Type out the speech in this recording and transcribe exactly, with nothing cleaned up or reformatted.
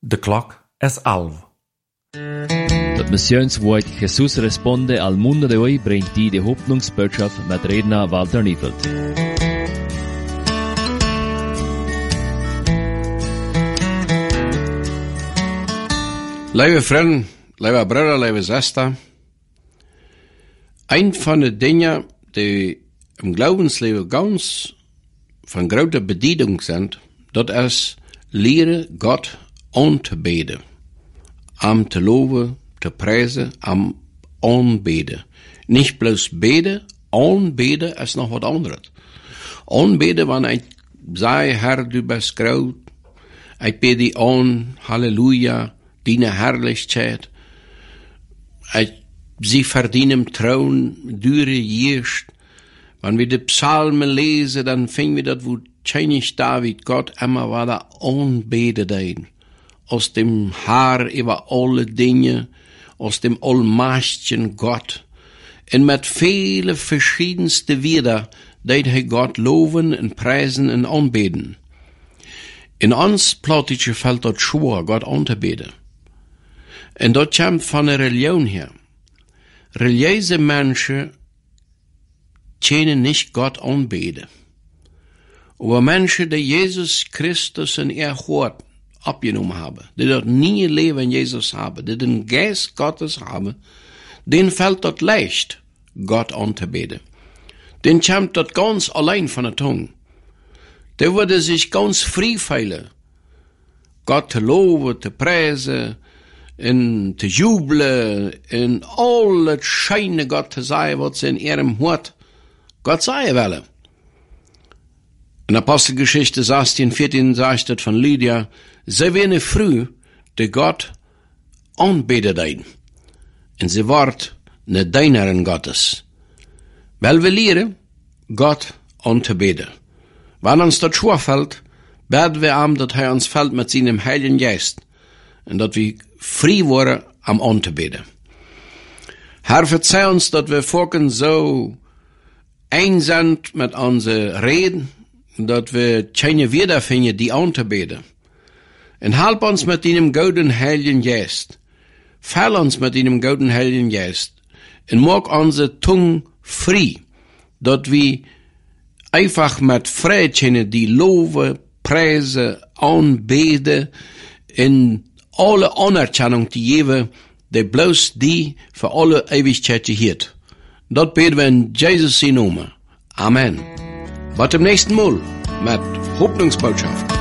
De clock es elf. Das Missionswort Jesus responde al mundo de hoy bringt die die Hoffnungsbotschaft mit Redner Walter Niefeld. Lieve vriend, lieve broeder, lieve zuster. Een van de dingen die im Glaubensleven ganz von großer Bedeutung sind, dat is leren Gott aan te beden. Am te loven, te prijzen, am aanbeden. Nicht bloß beden, aanbeden is nog wat anderes. Aanbeden, wanneer ik zei, Herr, du bist groot. Ik bid die aan, halleluja, deine Herrlichkeit. Ik, sie verdienen Trauen, dure Jirst. Wenn wir die Psalmen lesen, dann finden wir das, wo König David Gott immer war da anbeten dein. Aus dem Haar über alle Dinge, aus dem allmächtigen Gott. Und mit viele verschiedenste Wieder, deed hij Gott loven und preisen und anbeten. In ons Plattdeutschen fällt das schwer, Gott anzubeten. Und das kommt von der Religion her. Religiöse Menschen können nicht Gott anbeten. Aber Menschen, die Jesus Christus in ihr Hort abgenommen haben, die dort nie Leben in Jesus haben, die den Geist Gottes haben, denen fällt das leicht, Gott anzubeten. Den kommt das ganz allein von der Zunge. Der würde sich ganz frei fühlen, Gott zu loben, zu preisen, en zu jubeln, en all das Scheine Gott zu sagen, was sie in ihrem Hort Gott sagen wollen. In Apostelgeschichte sechzehn, vierzehn sagt das von Lydia, sie werden früh de Gott anbeten dein. Und sie ward ne Dienerin Gottes. Weil wir lernen, Gott anzubeten. Wenn uns das schwerfällt, beten wir am, dass er uns fällt mit seinem Heiligen Geist. Und dass wir frei worden am anzubeten. Herr, verzeih uns, dass wir vorhin so ein sind mit unseren Reden, dass wir keine wiederfinden, die anzubeten. Und halb uns mit deinem guten Heiligen Geist. Fall uns mit deinem guten Heiligen Geist. Und mach unsere Zunge frei, dass wir einfach mit Freude die Lobe, Preise, anbeten, in alle Anerkennung die geben, die bloß die für alle Ewigkeit gehört. Das beten wir in Jesus' Namen. Amen. Bis zum nächsten Mal mit Hoffnungsbotschaft.